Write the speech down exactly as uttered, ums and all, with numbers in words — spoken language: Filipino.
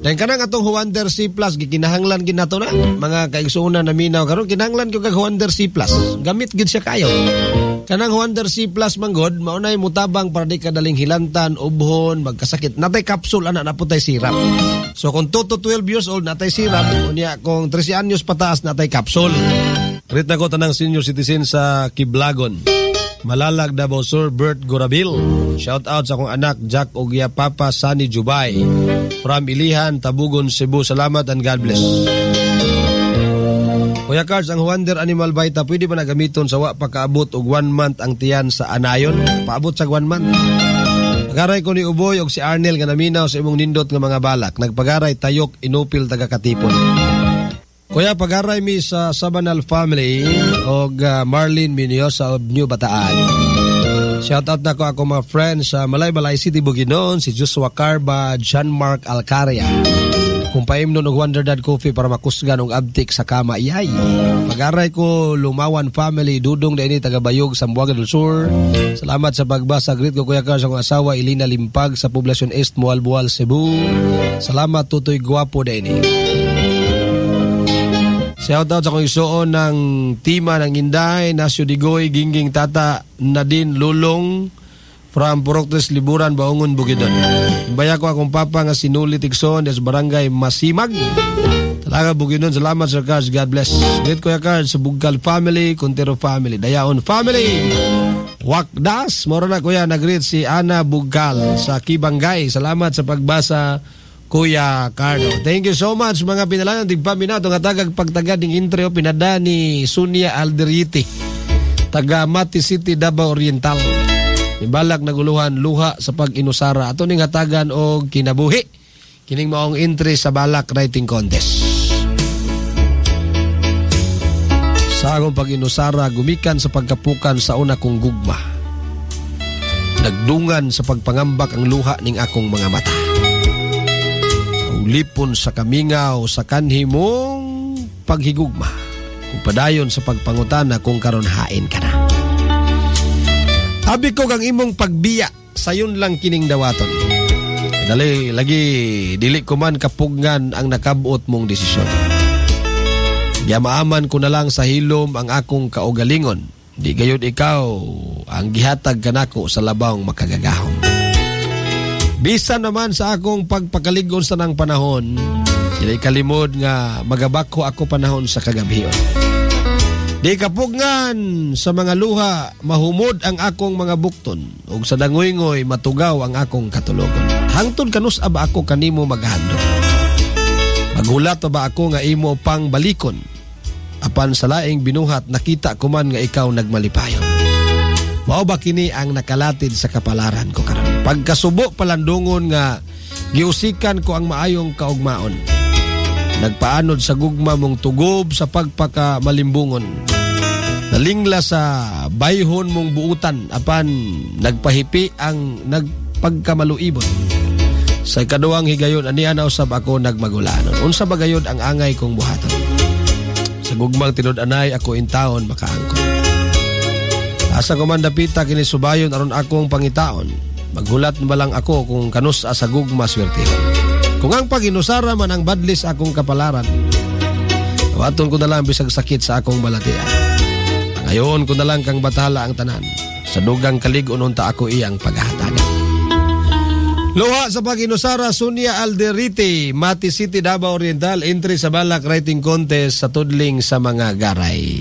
Dahil ka na nga itong Huander C Plus, gikinahanglan ginato na. Mga kaigsuunan na minaw karon kinahanglan ko kag Huander C Plus. Gamit gid siya kayo. Kanang Huander C Plus manggod, maunay mutabang para di kadaling hilantan, ubhon, magkasakit. Natay capsule, anak na po tayo sirap. So kung two to twelve years old, natay sirap. Unya, kung thirteen anyos pataas, natay capsule. Rit na ko tanang senior citizen sa Kiblagon. Malalag Davao Sur, Bert Gorabil. Shout out sa akong anak Jack Ogya Papa Sani Jubay from Ilihan, Tabugon, Cebu. Salamat and God bless. Kuya Cards, ang Wonder Animal Vita pwede ba nagamiton sa wa pagkaabot og one month ang tiyan sa anayon? Paabot sa one month. Pagaray ko ni Uboy og si Arnel nga naminaw sa imong nindot nga mga balak. Nagpagaray tayok inupil taga Katipon. Kuya, pagaray mi sa Sabanal family og uh, Marlene Miniosa of New Bataan. Shout out na ko ako mga friends sa Malay-Balay City, Bukidnon, si Joshua Carba, John Mark Alcaria. Kung paimnon og Wonder Dad Coffee para makusgan og abtik sa kama, iyay. Pagaray ko Lumawan family, Dudong da ini taga-Bayog, Sambuanga del Sur. Salamat sa pagbasa. Greet ko Kuya Carl sa akong asawa Elina Limpag sa Poblacion East, Mualbual, Cebu. Salamat Tutoy Guwapo da ini. Shoutout sa kong isuon ng Tima ng Inday, Nasyo Digoy, Gingging Tata, Nadine Lulong, from Puroktres, Liburan, Baungon, Bukidnon. Imbaya ko akong papa nga sinuli Tigson, des Barangay Masimag. Talaga Bukidnon, salamat Sir Cards, God bless. Great Kuya Cards sa Bugal family, Contero family, Dayaon family. Wakdas, moro na Kuya, nag-greet si Ana Bugal sa Kibangay. Salamat sa pagbasa Kuya Cardo. Thank you so much mga pinalangan tigpaminato nga tagag pagtagad ng intro pinada ni Sunia Alderite taga Mati City, Davao Oriental. Ibalak naguluhan luha sa pag-inusara ato ning hatagan og kinabuhi kining maong entry sa balak writing contest. Sa akong pag-inusara gumikan sa pagkapukan sa una kong gugma. Nagdungan sa pagpangambak ang luha ning akong mga mata. Ulipon sa kamingaw sa kanhi mong paghigugma. Upadayon sa pagpangutana kung karon hain ka na. Abi ko kang imong pagbiya sayon lang kining dawaton. Dali lagi dili ko man kapugngan ang nakabuot mong desisyon. Yamaaman ko na lang sa hilom ang akong kaugalingon. Di gayud ikaw ang gihatag kanako sa labawng makagagahom. Bisan naman sa akong pagpakaligon sa nang panahon, dili kalimod nga magabako ako panahon sa kagabion. Di kapugngan sa mga luha, mahumod ang akong mga bukton, ug sa dangoy-ngoy matugaw ang akong katulogon. Hangtod kanus ba ako kanimo maghandog? Magulat ba ako nga imo pang balikon? Apan sa laing binuhat nakita ko man nga ikaw nagmalipayon. Mao ba kini ang nakalatid sa kapalaran ko karon? Pagkasubo palandungon nga giusikan ko ang maayong kaugmaon. Nagpaanod sa gugma mong tugob sa pagpakamalimbungon. Nalingla sa bayhon mong buutan apan nagpahipi ang nagpagkamaluibon. Sa ikaduhang higayon aniya na usab ako nagmagulanon. Unsa ba gayud ang angay kong buhaton? Sa gugmang tinud-anay ako intawon makaangkon. Asa ko man dapita kini subayon aron akong pangitaon. Maghulat ba lang ako kung kanus sa gugma swertehon. Kung ang paginusara man ang badlis akong kapalaran, awaton ko na lang bisag sakit sa akong balatian. Ngayon ko na lang kang batala ang tanan. Sa dugang kalig-on unta ako iyang paghahatagan. Luha sa paginusara, Sunia Alderite, Mati City, Davao Oriental, entry sa balak writing contest sa tudling sa mga garay.